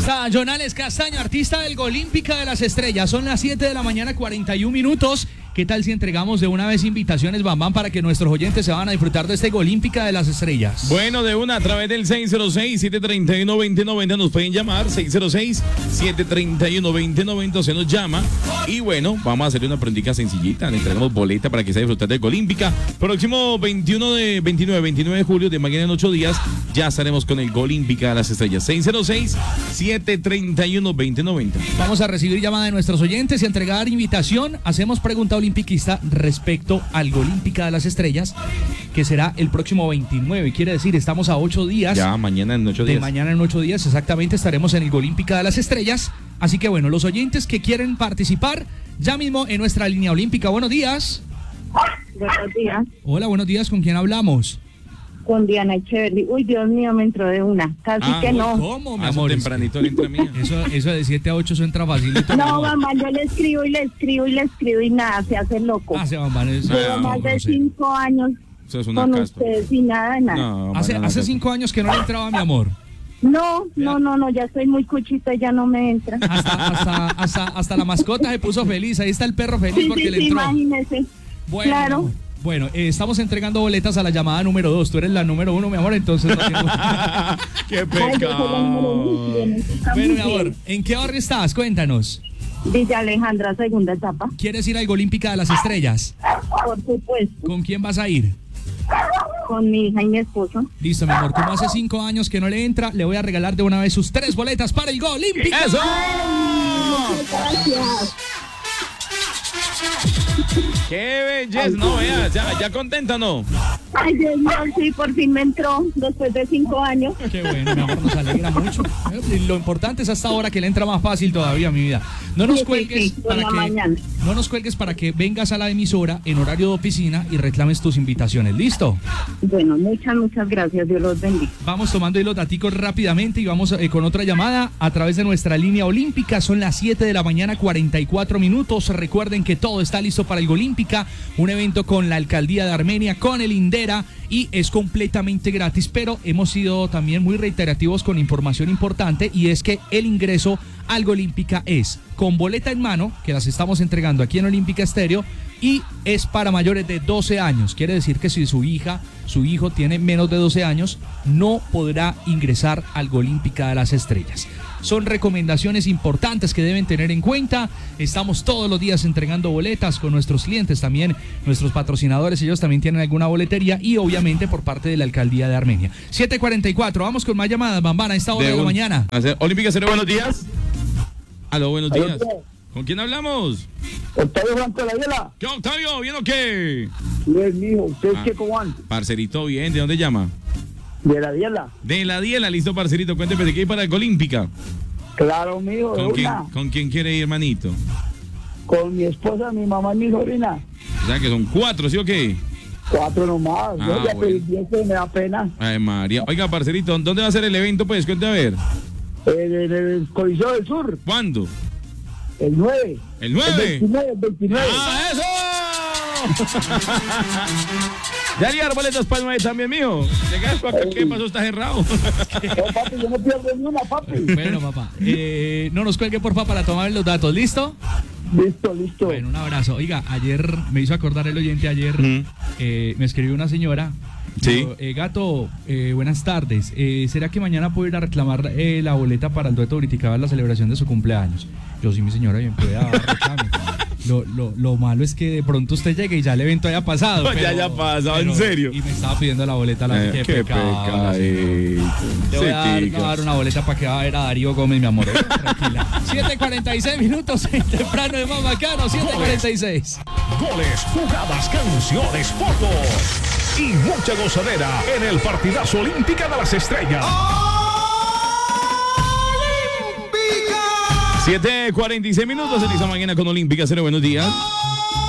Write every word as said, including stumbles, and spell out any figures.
está Jonales Castaño, artista del Golímpica de las Estrellas. Son las siete de la mañana, cuarenta y un minutos. ¿Qué tal si entregamos de una vez invitaciones, Bam Bam, para que nuestros oyentes se van a disfrutar de este Golímpica de las Estrellas? Bueno, de una, a través del seis cero seis, siete tres uno, dos cero nueve cero nos pueden llamar, seis cero seis, siete tres uno, dos cero nueve cero se nos llama. Y bueno, vamos a hacer una prendita sencillita, le entregamos boleta para que se disfruten del Golímpica. Próximo veintiuno de, veintinueve, veintinueve de julio, de mañana en ocho días, ya estaremos con el Golímpica de las Estrellas. seis cero seis, siete tres uno, dos cero nueve cero. Vamos a recibir llamada de nuestros oyentes y entregar invitación. Hacemos pregunta olimpiquista respecto al Golímpica de las Estrellas, que será el próximo veintinueve. Quiere decir, estamos a ocho días. Ya, mañana en ocho días. De mañana en ocho días, exactamente, estaremos en el Golímpica de las Estrellas. Así que bueno, los oyentes que quieren participar, ya mismo en nuestra línea olímpica. Buenos días. Buenos días. Hola, buenos días. ¿Con quién hablamos? Con Diana Echeverry. Uy, Dios mío, me entró de una. Casi Ah, que no. ¿Cómo, mi Ah, amor? tempranito le entra mía. Eso, eso de siete a ocho, eso entra facilito. mi No, amor. mamá, yo le escribo y le escribo y le escribo y nada, se hace loco. Ah, se van, van, eso- Llevo Ah, más de no sé. cinco años Eso es una con caspa. ustedes y nada de nada. No, Hace, Mariana, hace caspa. cinco años que no le entraba, mi amor. No, no, no, no, ya estoy muy cuchita y ya no me entra. Hasta, hasta, hasta, hasta la mascota se puso feliz. Ahí está el perro feliz Sí, porque sí, le sí, entró. imagínese. Bueno, Claro. mi amor. Bueno, eh, estamos entregando boletas a la llamada número dos. Tú eres la número uno, mi amor, entonces no tengo... ¡Qué Ay, yo soy la número uno, pecado! bien, está Bueno, muy mi amor, bien. ¿en qué barrio estás? Cuéntanos. Villa Alejandra, segunda etapa. ¿Quieres ir al Golímpica de las Estrellas? Por supuesto, ¿Con quién vas a ir? con mi hija y mi esposo. Listo, mi amor. Como hace cinco años que no le entra, le voy a regalar de una vez sus tres boletas para el Golímpica. ¡Eso! Gracias. ¡Qué belleza! No, vea, ya, ya contenta, ¿no? Ay, Dios mío, sí, por fin me entró después de cinco años. Qué bueno, mi amor, nos alegra mucho. Eh, Lo importante es hasta ahora que le entra más fácil todavía, mi vida. No nos Sí, sí, cuelgues sí, por para la que mañana. no nos cuelgues para que vengas a la emisora en horario de oficina y reclames tus invitaciones. ¿Listo? Bueno, muchas, muchas gracias. Dios los bendiga. Vamos tomando ahí los daticos rápidamente y vamos eh, con otra llamada a través de nuestra línea olímpica. Son las siete de la mañana, cuarenta y cuatro minutos. Recuerden que todo está listo para el Golímpica, un evento con la Alcaldía de Armenia, con el Indera, y es completamente gratis, pero hemos sido también muy reiterativos con información importante, y es que el ingreso al Golímpica es con boleta en mano, que las estamos entregando aquí en Olímpica Estéreo, y es para mayores de doce años. Quiere decir que si su hija, su hijo tiene menos de doce años, no podrá ingresar al Golímpica de las Estrellas. Son recomendaciones importantes que deben tener en cuenta. Estamos todos los días entregando boletas con nuestros clientes, también nuestros patrocinadores, ellos también tienen alguna boletería, y obviamente por parte de la Alcaldía de Armenia. siete cuarenta y cuatro, vamos con más llamadas, Bambana, a esta hora de, de la un- mañana. Hacer- Olímpica Cero, buenos días. Aló, buenos Aló, días. ¿qué? ¿Con quién hablamos? Octavio Blanco de la Vela. ¿Qué, Octavio? ¿Bien o qué? Bien, mijo. ¿Ustedes Ah. qué cómo van? Parcerito, bien. ¿De dónde llama? De la Vela. De la Diela, listo, parcerito. Cuénteme de qué hay para el Olímpica. Claro, mijo. De ¿Con quién, una. ¿Con quién quiere ir, hermanito? Con mi esposa, mi mamá y mi sobrina. O sea que son cuatro, ¿sí o qué? Cuatro nomás. Ah, Yo ya bueno. pedí diez, me da pena. Ay, María. Oiga, parcerito, ¿dónde va a ser el evento? Pues, cuéntame a ver. En el, el Coliseo del Sur. ¿Cuándo? El nueve. ¿El nueve? El veintinueve, el veintinueve. ¡Ah, eso! Ya llegaron boletas para el nueve también, mijo. Llegaste acá, ¿qué pasó? ¿Estás errado? No, papi, yo no pierdo ni una, papi. Bueno, papá, eh, no nos cuelgue, porfa, para tomar los datos. ¿Listo? Listo, listo. Bueno, un abrazo. Oiga, ayer me hizo acordar el oyente, ayer Ujú. eh, me escribió una señora. Sí. Dijo, eh, gato, eh, buenas tardes. Eh, ¿Será que mañana puedo ir a reclamar eh, la boleta para el dueto Briticaba, la celebración de su cumpleaños? Yo sí, mi señora, bien puede dar reclame. Lo, lo, lo malo es que de pronto usted llegue y ya el evento haya pasado. Ya pero- haya pasado, ¿en pero- serio? Y me estaba pidiendo la boleta. La, Eh, qué, qué pecado. pecado. Le voy a dar, Sí, le voy a dar una boleta para que va a ver a Darío Gómez, mi amor. ¿eh? Tranquila. siete cuarenta y seis minutos, el temprano de más bacano, siete cuarenta y seis. Goles, jugadas, canciones, fotos y mucha gozadera en el partidazo Olímpica de las Estrellas. siete cuarenta y seis minutos en esta mañana con Olímpica Cero. Buenos días.